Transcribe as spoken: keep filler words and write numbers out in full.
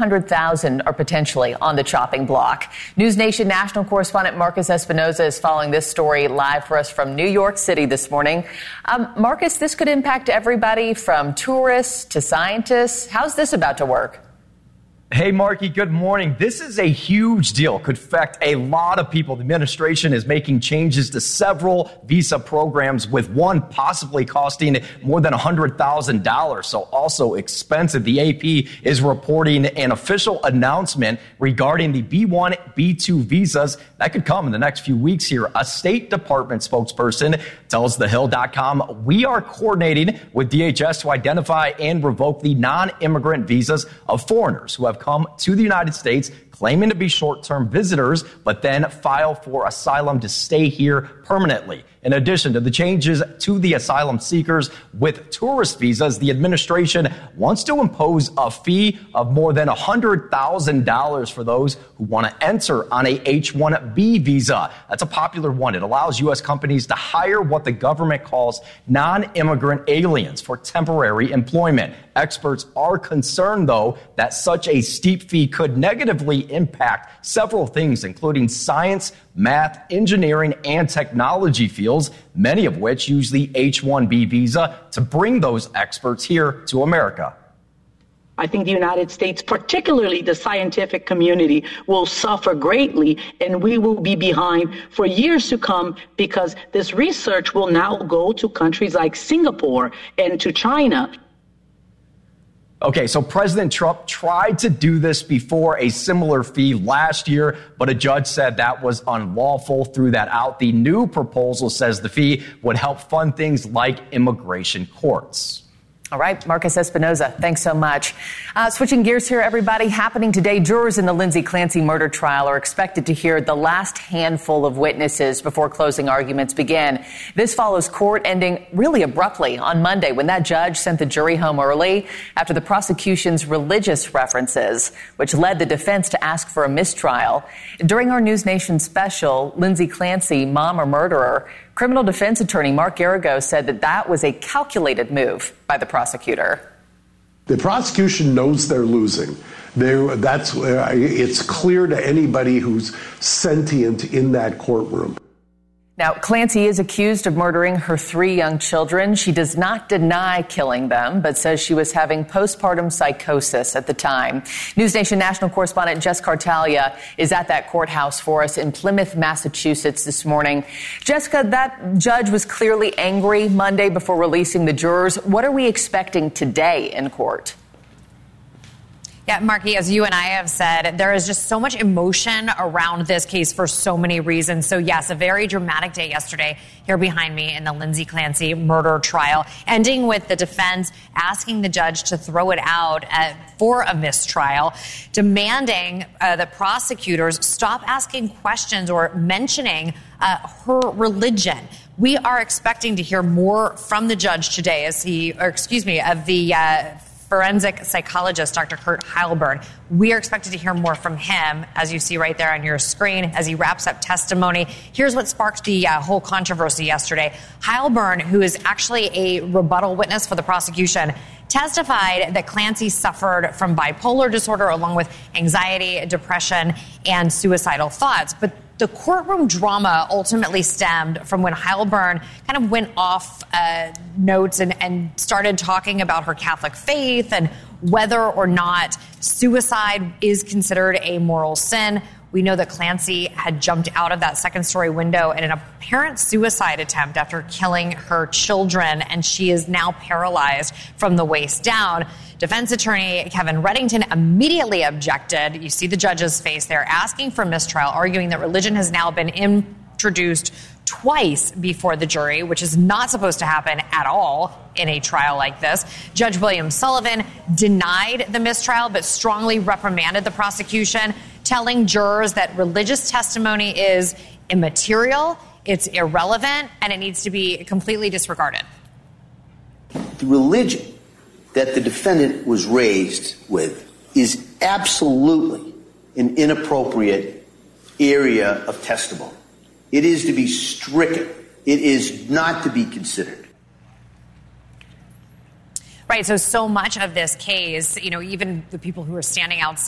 hundred thousand are potentially on the chopping block. News Nation national correspondent Marcus Espinoza is following this story live for us from New York City this morning. Um, Marcus, this could impact everybody from tourists to scientists. How's this about to work? Hey, Marky, good morning. This is a huge deal. Could affect a lot of people. The administration is making changes to several visa programs, with one possibly costing more than one hundred thousand dollars, so also expensive. The A P is reporting an official announcement regarding the B one, B two visas that could come in the next few weeks here. A State Department spokesperson tells the hill dot com, "We are coordinating with D H S to identify and revoke the non-immigrant visas of foreigners who have come to the United States claiming to be short-term visitors, but then file for asylum to stay here permanently." In addition to the changes to the asylum seekers with tourist visas, the administration wants to impose a fee of more than one hundred thousand dollars for those who want to enter on a H one B visa. That's a popular one. It allows U S companies to hire what the government calls non-immigrant aliens for temporary employment. Experts are concerned, though, that such a steep fee could negatively impact several things, including science, math, engineering, and technology fields, many of which use the H one B visa to bring those experts here to America. I think the United States, particularly the scientific community, will suffer greatly, and we will be behind for years to come, because this research will now go to countries like Singapore and to China. Okay, so President Trump tried to do this before, a similar fee last year, but a judge said that was unlawful, threw that out. The new proposal says the fee would help fund things like immigration courts. All right, Marcus Espinoza, thanks so much. Uh, switching gears here, everybody. Happening today, jurors in the Lindsay Clancy murder trial are expected to hear the last handful of witnesses before closing arguments begin. This follows court ending really abruptly on Monday when that judge sent the jury home early after the prosecution's religious references, which led the defense to ask for a mistrial. During our News Nation special, Lindsay Clancy, Mom or Murderer, criminal defense attorney Mark Geragos said that that was a calculated move by the prosecutor. The prosecution knows they're losing. They're, that's, uh, it's clear to anybody who's sentient in that courtroom. Now, Clancy is accused of murdering her three young children. She does not deny killing them, but says she was having postpartum psychosis at the time. News Nation national correspondent Jess Cartalia is at that courthouse for us in Plymouth, Massachusetts this morning. Jessica, that judge was clearly angry Monday before releasing the jurors. What are we expecting today in court? Yeah, Marky, as you and I have said, there is just so much emotion around this case for so many reasons. So, yes, a very dramatic day yesterday here behind me in the Lindsay Clancy murder trial, ending with the defense asking the judge to throw it out uh, for a mistrial, demanding uh, that prosecutors stop asking questions or mentioning uh, her religion. We are expecting to hear more from the judge today as he, or excuse me, of the uh, forensic psychologist, Doctor Kurt Heilbrunn. We are expected to hear more from him, as you see right there on your screen, as he wraps up testimony. Here's what sparked the uh, whole controversy yesterday. Heilbrunn, who is actually a rebuttal witness for the prosecution, testified that Clancy suffered from bipolar disorder along with anxiety, depression, and suicidal thoughts. But the courtroom drama ultimately stemmed from when Heilbrunn kind of went off uh, notes and, and started talking about her Catholic faith and whether or not suicide is considered a moral sin. We know that Clancy had jumped out of that second-story window in an apparent suicide attempt after killing her children, and she is now paralyzed from the waist down. Defense attorney Kevin Reddington immediately objected. You see the judge's face there, asking for mistrial, arguing that religion has now been introduced twice before the jury, which is not supposed to happen at all in a trial like this. Judge William Sullivan denied the mistrial, but strongly reprimanded the prosecution, telling jurors that religious testimony is immaterial, it's irrelevant, and it needs to be completely disregarded. The religion that the defendant was raised with is absolutely an inappropriate area of testimony. It is to be stricken. It is not to be considered. Right, so, so much of this case, you know, even the people who are standing outside